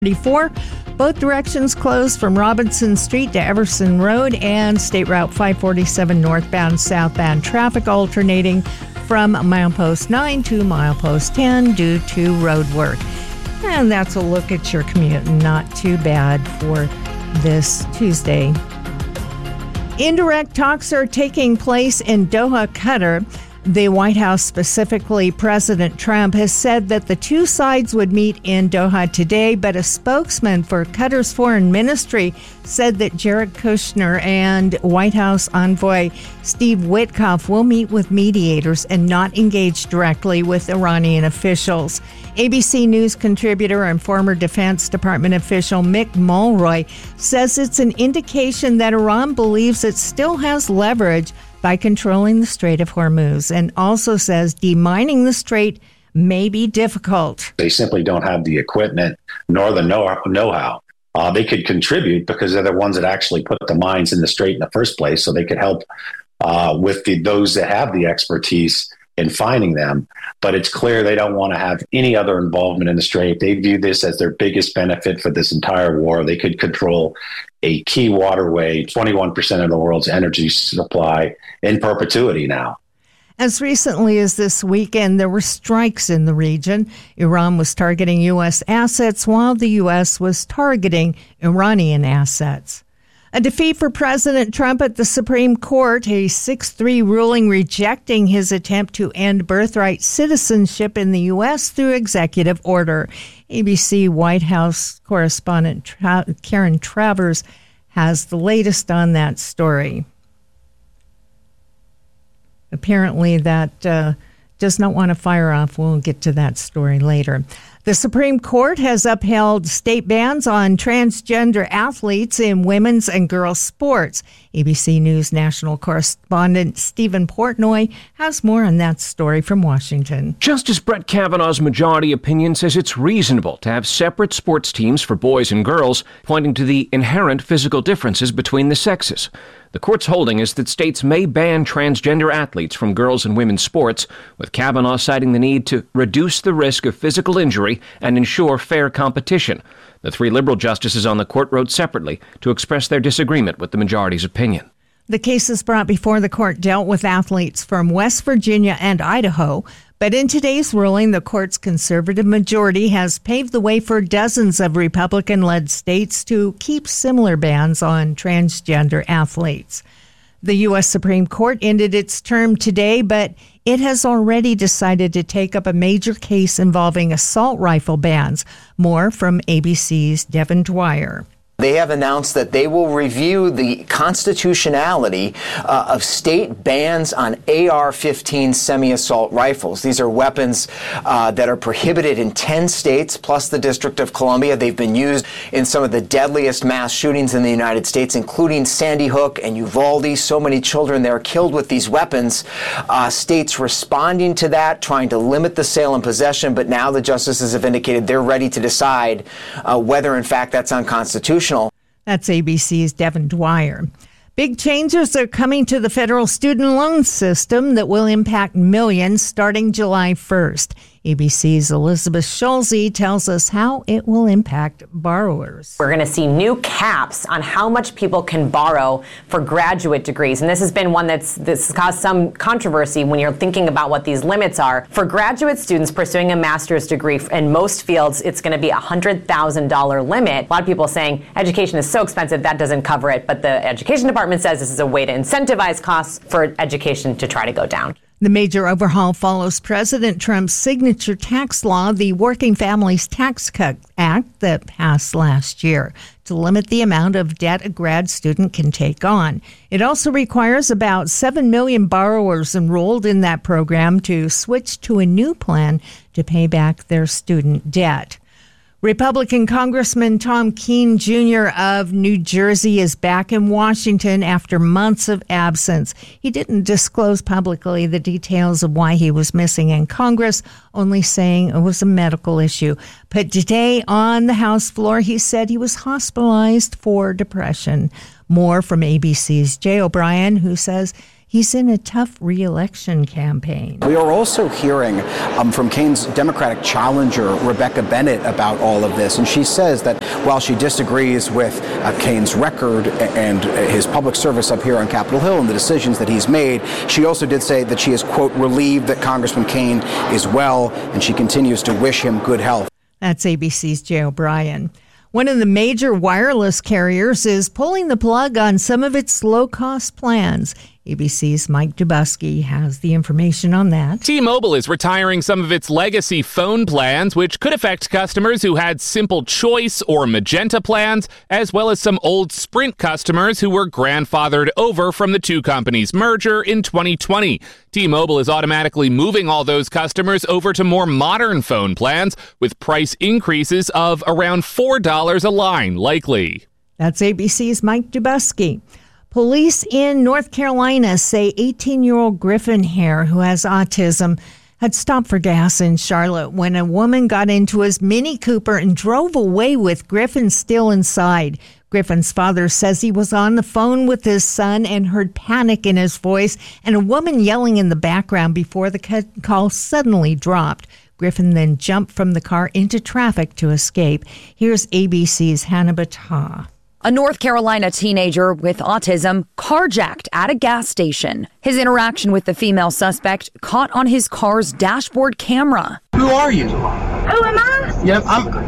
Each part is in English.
34. Both directions closed from Robinson Street to Everson Road and State Route 547 northbound, southbound traffic alternating from milepost 9 to milepost 10 due to road work. And that's a look at your commute. Not too bad for this Tuesday. Indirect talks are taking place in Doha, Qatar. The White House, specifically President Trump, has said that the two sides would meet in Doha today, but a spokesman for Qatar's foreign ministry said that Jared Kushner and White House envoy Steve Witkoff will meet with mediators and not engage directly with Iranian officials. ABC News contributor and former Defense Department official Mick Mulroy says it's an indication that Iran believes it still has leverage by controlling the Strait of Hormuz, and also says demining the strait may be difficult. They simply don't have the equipment nor the know-how. They could contribute because they're the ones that actually put the mines in the strait in the first place, so they could help with those that have the expertise in finding them. But it's clear they don't want to have any other involvement in the strait. They view this as their biggest benefit for this entire war. They could control a key waterway, 21% of the world's energy supply in perpetuity now. As recently as this weekend, there were strikes in the region. Iran was targeting U.S. assets while the U.S. was targeting Iranian assets. A defeat for President Trump at the Supreme Court, a 6-3 ruling rejecting his attempt to end birthright citizenship in the U.S. through executive order. ABC White House correspondent Karen Travers has the latest on that story. Apparently that does not want to fire off. We'll get to that story later. The Supreme Court has upheld state bans on transgender athletes in women's and girls' sports. ABC News national correspondent Stephen Portnoy has more on that story from Washington. Justice Brett Kavanaugh's majority opinion says it's reasonable to have separate sports teams for boys and girls, pointing to the inherent physical differences between the sexes. The court's holding is that states may ban transgender athletes from girls' and women's sports, with Kavanaugh citing the need to reduce the risk of physical injury and ensure fair competition. The three liberal justices on the court wrote separately to express their disagreement with the majority's opinion. The cases brought before the court dealt with athletes from West Virginia and Idaho, but in today's ruling, the court's conservative majority has paved the way for dozens of Republican-led states to keep similar bans on transgender athletes. The U.S. Supreme Court ended its term today, but it has already decided to take up a major case involving assault rifle bans. More from ABC's Devin Dwyer. They have announced that they will review the constitutionality of state bans on AR-15 semi-assault rifles. These are weapons that are prohibited in 10 states, plus the District of Columbia. They've been used in some of the deadliest mass shootings in the United States, including Sandy Hook and Uvalde. So many children there killed with these weapons. States responding to that, trying to limit the sale and possession, but now the justices have indicated they're ready to decide whether, in fact, that's unconstitutional. That's ABC's Devin Dwyer. Big changes are coming to the federal student loan system that will impact millions starting July 1st. ABC's Elizabeth Schulze tells us how it will impact borrowers. We're going to see new caps on how much people can borrow for graduate degrees. And this has been one that's caused some controversy when you're thinking about what these limits are. For graduate students pursuing a master's degree in most fields, it's going to be a $100,000 limit. A lot of people saying education is so expensive that doesn't cover it. But the education department says this is a way to incentivize costs for education to try to go down. The major overhaul follows President Trump's signature tax law, the Working Families Tax Cut Act that passed last year, to limit the amount of debt a grad student can take on. It also requires about 7 million borrowers enrolled in that program to switch to a new plan to pay back their student debt. Republican Congressman Tom Keene Jr. of New Jersey is back in Washington after months of absence. He didn't disclose publicly the details of why he was missing in Congress, only saying it was a medical issue. But today on the House floor, he said he was hospitalized for depression. More from ABC's Jay O'Brien, who says he's in a tough re-election campaign. We are also hearing from Kane's Democratic challenger, Rebecca Bennett, about all of this. And she says that while she disagrees with Kane's record and his public service up here on Capitol Hill and the decisions that he's made, she also did say that she is, quote, relieved that Congressman Kane is well, and she continues to wish him good health. That's ABC's Jay O'Brien. One of the major wireless carriers is pulling the plug on some of its low-cost plans. ABC's Mike Dubusky has the information on that. T-Mobile is retiring some of its legacy phone plans, which could affect customers who had Simple Choice or Magenta plans, as well as some old Sprint customers who were grandfathered over from the two companies' merger in 2020. T-Mobile is automatically moving all those customers over to more modern phone plans with price increases of around $4 a line likely. That's ABC's Mike Dubusky. Police in North Carolina say 18-year-old Griffin Hare, who has autism, had stopped for gas in Charlotte when a woman got into his Mini Cooper and drove away with Griffin still inside. Griffin's father says he was on the phone with his son and heard panic in his voice and a woman yelling in the background before the call suddenly dropped. Griffin then jumped from the car into traffic to escape. Here's ABC's Hannah Battah. A North Carolina teenager with autism carjacked at a gas station. His interaction with the female suspect caught on his car's dashboard camera. Who are you? Who am I? Yep,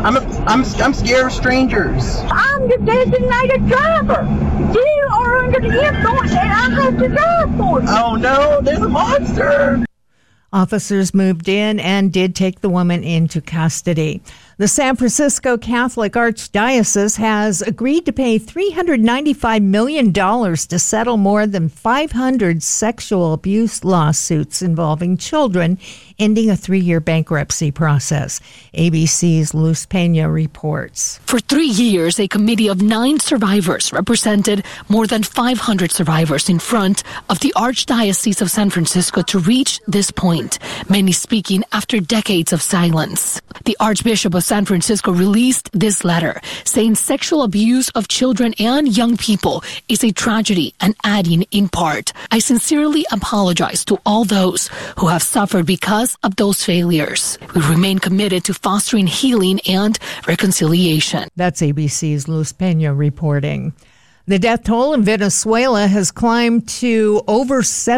I'm scared of strangers. I'm the designated driver. You are under the influence and I have to drive for you. Oh no, there's a monster. Officers moved in and did take the woman into custody. The San Francisco Catholic Archdiocese has agreed to pay $395 million to settle more than 500 sexual abuse lawsuits involving children, ending a 3-year bankruptcy process. ABC's Luz Pena reports. For 3 years, a committee of 9 survivors represented more than 500 survivors in front of the Archdiocese of San Francisco to reach this point, many speaking after decades of silence. The Archbishop of San Francisco released this letter saying sexual abuse of children and young people is a tragedy and adding in part, I sincerely apologize to all those who have suffered because of those failures. We remain committed to fostering healing and reconciliation. That's ABC's Luz Pena reporting. The death toll in Venezuela has climbed to over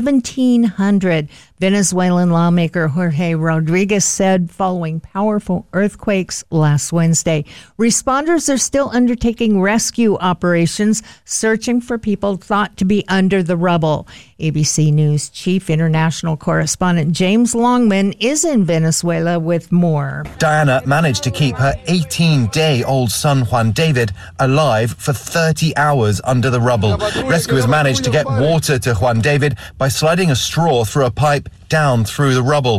1,700. Venezuelan lawmaker Jorge Rodriguez said following powerful earthquakes last Wednesday. Responders are still undertaking rescue operations, searching for people thought to be under the rubble. ABC News chief international correspondent James Longman is in Venezuela with more. Diana managed to keep her 18-day-old son Juan David alive for 30 hours under the rubble. Rescuers managed to get water to Juan David by sliding a straw through a pipe down through the rubble.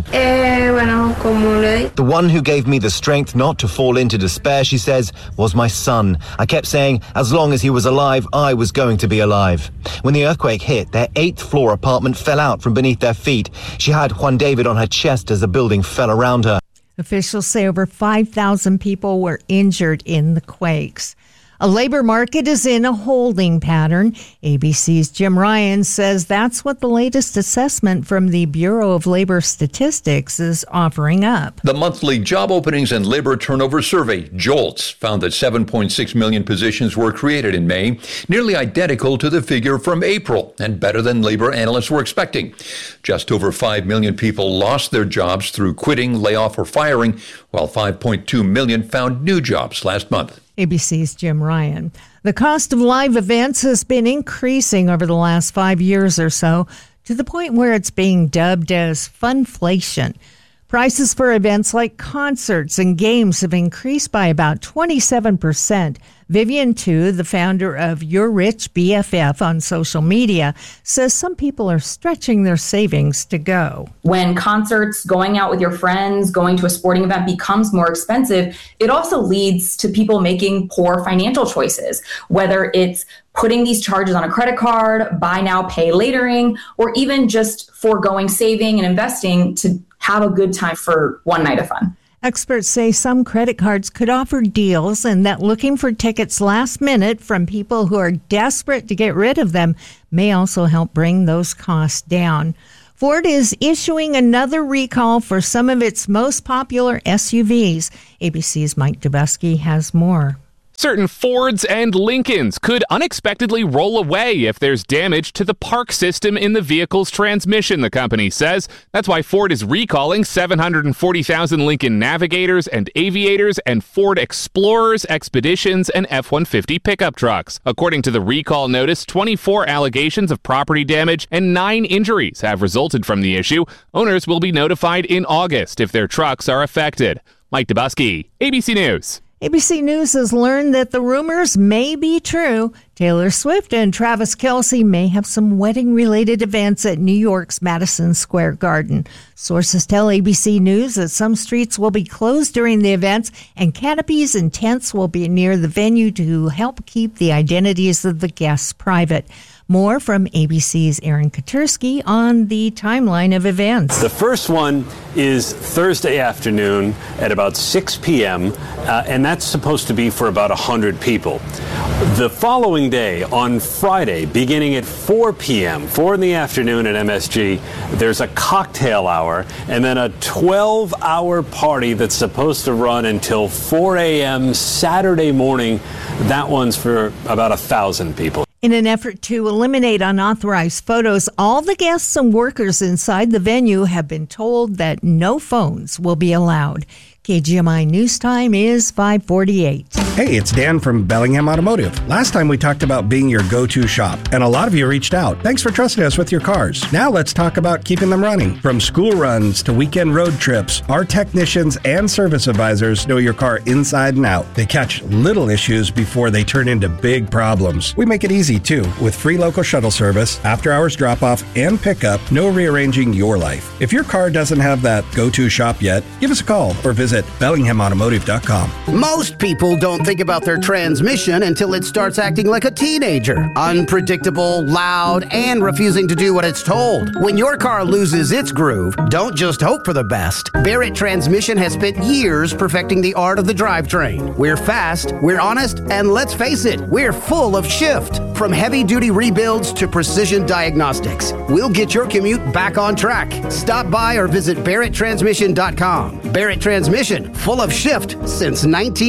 The one who gave me the strength not to fall into despair, she says, was my son. I kept saying, as long as he was alive, I was going to be alive. When the earthquake hit, their 8th-floor apartment fell out from beneath their feet. She had Juan David on her chest as the building fell around her. Officials say over 5,000 people were injured in the quakes. A labor market is in a holding pattern. ABC's Jim Ryan says that's what the latest assessment from the Bureau of Labor Statistics is offering up. The monthly job openings and labor turnover survey, JOLTS, found that 7.6 million positions were created in May, nearly identical to the figure from April and better than labor analysts were expecting. Just over 5 million people lost their jobs through quitting, layoff, or firing, while 5.2 million found new jobs last month. ABC's Jim Ryan. The cost of live events has been increasing over the last 5 years or so to the point where it's being dubbed as funflation. Prices for events like concerts and games have increased by about 27%. Vivian Tu, the founder of Your Rich BFF on social media, says some people are stretching their savings to go. When concerts, going out with your friends, going to a sporting event becomes more expensive, it also leads to people making poor financial choices, whether it's putting these charges on a credit card, buy now, pay latering, or even just foregoing saving and investing to have a good time for one night of fun. Experts say some credit cards could offer deals and that looking for tickets last minute from people who are desperate to get rid of them may also help bring those costs down. Ford is issuing another recall for some of its most popular SUVs. ABC's Mike Dubusky has more. Certain Fords and Lincolns could unexpectedly roll away if there's damage to the park system in the vehicle's transmission, the company says. That's why Ford is recalling 740,000 Lincoln Navigators and Aviators and Ford Explorers, Expeditions, and F-150 pickup trucks. According to the recall notice, 24 allegations of property damage and 9 injuries have resulted from the issue. Owners will be notified in August if their trucks are affected. Mike Dubusky, ABC News. ABC News has learned that the rumors may be true. Taylor Swift and Travis Kelce may have some wedding-related events at New York's Madison Square Garden. Sources tell ABC News that some streets will be closed during the events and canopies and tents will be near the venue to help keep the identities of the guests private. More from ABC's Aaron Katursky on the timeline of events. The first one is Thursday afternoon at about 6 p.m., and that's supposed to be for about 100 people. The following day, on Friday, beginning at 4 p.m., 4 in the afternoon at MSG, there's a cocktail hour, and then a 12-hour party that's supposed to run until 4 a.m. Saturday morning. That one's for about 1,000 people. In an effort to eliminate unauthorized photos, all the guests and workers inside the venue have been told that no phones will be allowed. KGMI News Time is 5:48. Hey, it's Dan from Bellingham Automotive. Last time we talked about being your go-to shop, and a lot of you reached out. Thanks for trusting us with your cars. Now let's talk about keeping them running. From school runs to weekend road trips, our technicians and service advisors know your car inside and out. They catch little issues before they turn into big problems. We make it easy, too, with free local shuttle service, after-hours drop-off, and pickup, no rearranging your life. If your car doesn't have that go-to shop yet, give us a call or visit BellinghamAutomotive.com. Most people don't think about their transmission until it starts acting like a teenager. Unpredictable, loud, and refusing to do what it's told. When your car loses its groove, don't just hope for the best. Barrett Transmission has spent years perfecting the art of the drivetrain. We're fast, we're honest, and let's face it, we're full of shift. From heavy-duty rebuilds to precision diagnostics, we'll get your commute back on track. Stop by or visit BarrettTransmission.com. Barrett Transmission, full of shift since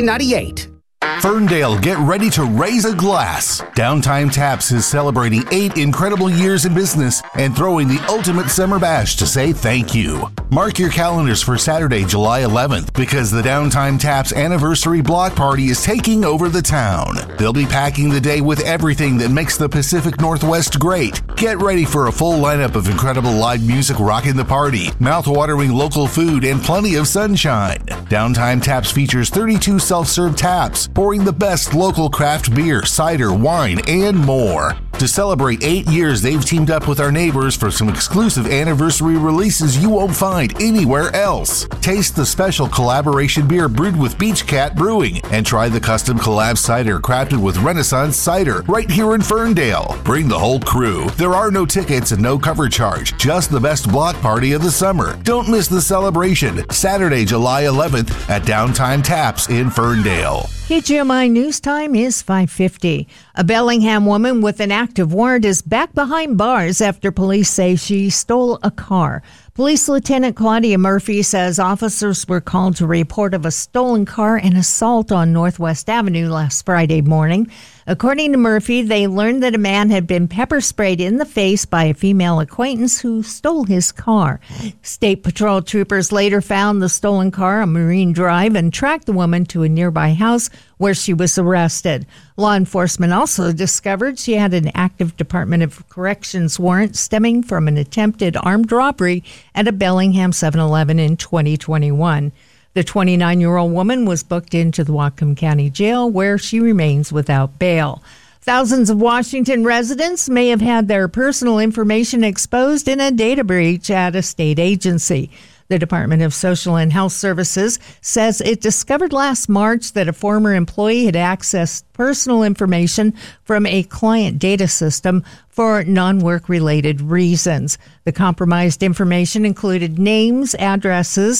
1998. Ferndale, get ready to raise a glass. Downtime Taps is celebrating 8 incredible years in business and throwing the ultimate summer bash to say thank you. Mark your calendars for Saturday, July 11th, because the Downtime Taps anniversary block party is taking over the town. They'll be packing the day with everything that makes the Pacific Northwest great. Get ready for a full lineup of incredible live music rocking the party, mouth-watering local food, and plenty of sunshine. Downtime Taps features 32 self-serve taps, pouring the best local craft beer, cider, wine, and more. To celebrate 8 years, they've teamed up with our neighbors for some exclusive anniversary releases you won't find anywhere else. Taste the special collaboration beer brewed with Beach Cat Brewing and try the custom collab cider crafted with Renaissance Cider right here in Ferndale. Bring the whole crew. There are no tickets and no cover charge, just the best block party of the summer. Don't miss the celebration, Saturday, July 11th at Downtime Taps in Ferndale. KGMI News Time is 5:50. A Bellingham woman with an active warrant is back behind bars after police say she stole a car. Police Lieutenant Claudia Murphy says officers were called to report of a stolen car and assault on Northwest Avenue last Friday morning. According to Murphy, they learned that a man had been pepper sprayed in the face by a female acquaintance who stole his car. State Patrol troopers later found the stolen car on Marine Drive and tracked the woman to a nearby house where she was arrested. Law enforcement also discovered she had an active Department of Corrections warrant stemming from an attempted armed robbery at a Bellingham 7-Eleven in 2021. The 29-year-old woman was booked into the Whatcom County Jail, where she remains without bail. Thousands of Washington residents may have had their personal information exposed in a data breach at a state agency. The Department of Social and Health Services says it discovered last March that a former employee had accessed personal information from a client data system for non-work-related reasons. The compromised information included names, addresses,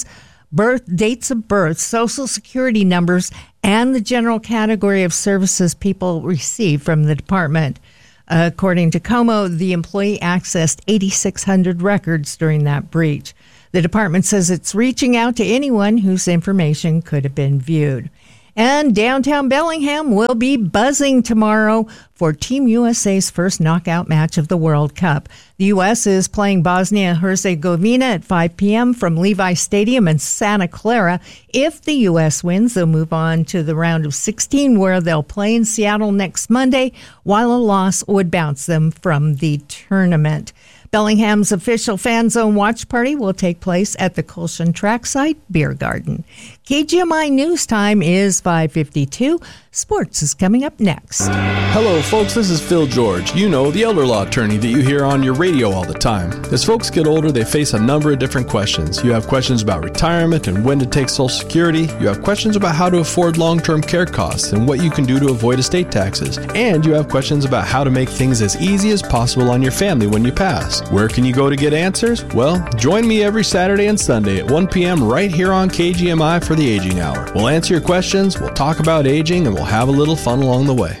dates of birth, social security numbers, and the general category of services people receive from the department. According to Como, the employee accessed 8,600 records during that breach. The department says it's reaching out to anyone whose information could have been viewed. And downtown Bellingham will be buzzing tomorrow for Team USA's first knockout match of the World Cup. The U.S. is playing Bosnia-Herzegovina at 5 p.m. from Levi Stadium in Santa Clara. If the U.S. wins, they'll move on to the round of 16, where they'll play in Seattle next Monday, while a loss would bounce them from the tournament. Bellingham's official fan zone watch party will take place at the Colshan Trackside Beer Garden. KGMI News Time is 5:52. Sports is coming up next. Hello, folks. This is Phil George. You know, the elder law attorney that you hear on your radio all the time. As folks get older, they face a number of different questions. You have questions about retirement and when to take Social Security. You have questions about how to afford long-term care costs and what you can do to avoid estate taxes. And you have questions about how to make things as easy as possible on your family when you pass. Where can you go to get answers? Well, join me every Saturday and Sunday at 1 p.m. right here on KGMI for the Aging Hour. We'll answer your questions, we'll talk about aging, and we'll have a little fun along the way.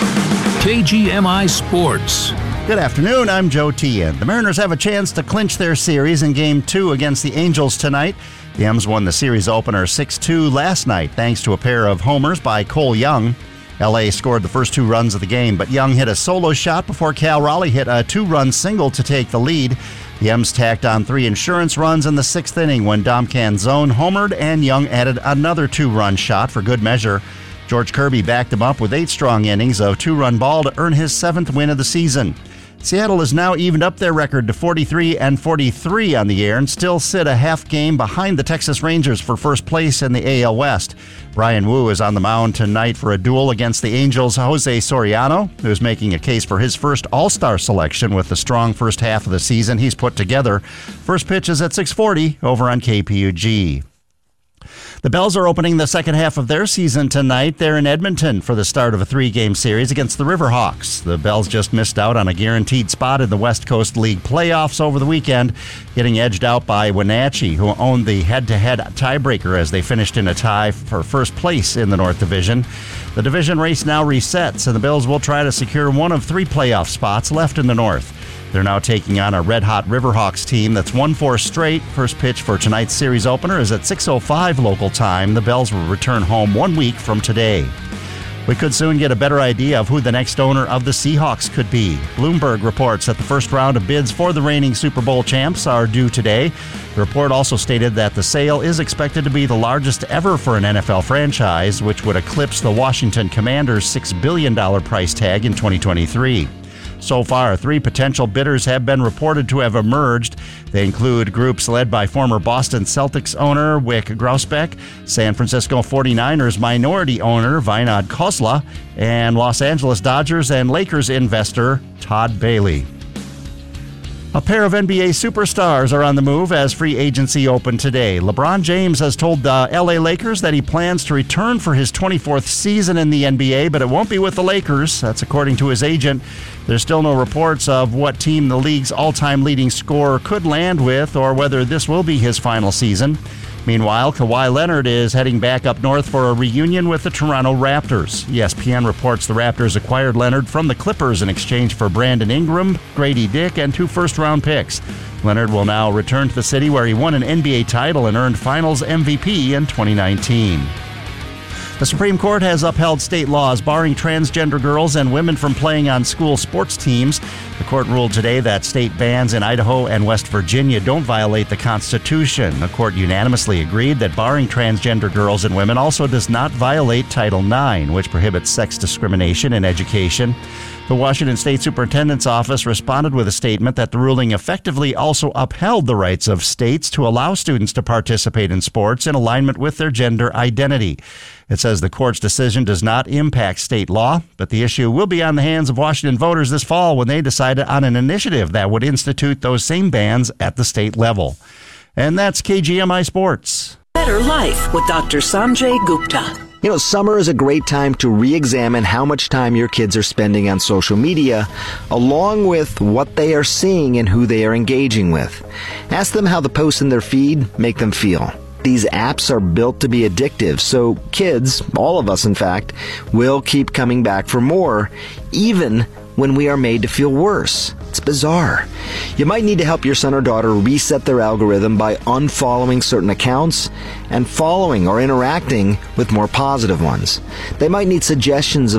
KGMI Sports. Good afternoon, I'm Joe Tian. The Mariners have a chance to clinch their series in Game 2 against the Angels tonight. The M's won the series opener 6-2 last night thanks to a pair of homers by Cole Young. LA scored the first 2 runs of the game, but Young hit a solo shot before Cal Raleigh hit a 2-run single to take the lead. The M's tacked on 3 insurance runs in the 6th inning when Dom Canzone homered and Young added another 2-run shot for good measure. George Kirby backed him up with 8 strong innings of 2-run ball to earn his 7th win of the season. Seattle has now evened up their record to 43-43 on the year and still sit a half game behind the Texas Rangers for first place in the AL West. Brian Wu is on the mound tonight for a duel against the Angels' Jose Soriano, who's making a case for his first All-Star selection with the strong first half of the season he's put together. First pitch is at 6:40 over on KPUG. The Bells are opening the second half of their season tonight. They're in Edmonton for the start of a 3-game series against the Riverhawks. The Bells just missed out on a guaranteed spot in the West Coast League playoffs over the weekend, getting edged out by Wenatchee, who owned the head-to-head tiebreaker as they finished in a tie for first place in the North Division. The division race now resets, and the Bills will try to secure one of 3 playoff spots left in the North. They're now taking on a red-hot Riverhawks team that's won 4 straight. First pitch for tonight's series opener is at 6:05 local time. The Bells will return home 1 week from today. We could soon get a better idea of who the next owner of the Seahawks could be. Bloomberg reports that the first round of bids for the reigning Super Bowl champs are due today. The report also stated that the sale is expected to be the largest ever for an NFL franchise, which would eclipse the Washington Commanders' $6 billion price tag in 2023. So far, 3 potential bidders have been reported to have emerged. They include groups led by former Boston Celtics owner Wyc Grousbeck, San Francisco 49ers minority owner Vinod Khosla, and Los Angeles Dodgers and Lakers investor Todd Bailey. A pair of NBA superstars are on the move as free agency opened today. LeBron James has told the LA Lakers that he plans to return for his 24th season in the NBA, but it won't be with the Lakers. That's according to his agent. There's still no reports of what team the league's all-time leading scorer could land with or whether this will be his final season. Meanwhile, Kawhi Leonard is heading back up north for a reunion with the Toronto Raptors. ESPN reports the Raptors acquired Leonard from the Clippers in exchange for Brandon Ingram, Grady Dick, and 2 first-round picks. Leonard will now return to the city where he won an NBA title and earned Finals MVP in 2019. The Supreme Court has upheld state laws barring transgender girls and women from playing on school sports teams. The court ruled today that state bans in Idaho and West Virginia don't violate the Constitution. The court unanimously agreed that barring transgender girls and women also does not violate Title IX, which prohibits sex discrimination in education. The Washington State Superintendent's Office responded with a statement that the ruling effectively also upheld the rights of states to allow students to participate in sports in alignment with their gender identity. It says the court's decision does not impact state law, but the issue will be on the hands of Washington voters this fall when they decided on an initiative that would institute those same bans at the state level. And that's KGMI Sports. Better Life with Dr. Sanjay Gupta. You know, summer is a great time to re-examine how much time your kids are spending on social media, along with what they are seeing and who they are engaging with. Ask them how the posts in their feed make them feel. These apps are built to be addictive, so kids, all of us in fact, will keep coming back for more, even when we are made to feel worse. It's bizarre. You might need to help your son or daughter reset their algorithm by unfollowing certain accounts and following or interacting with more positive ones. They might need suggestions of